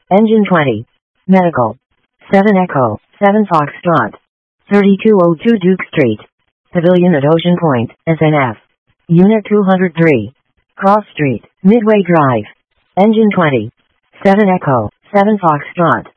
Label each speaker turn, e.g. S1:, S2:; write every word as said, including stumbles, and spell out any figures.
S1: Engine twenty. Medical. seven Echo, seven Foxtrot. thirty-two oh two Duke Street. Pavilion at Ocean Point, S N F. Unit two hundred three. Cross Street, Midway Drive. Engine twenty. seven Echo, seven Foxtrot.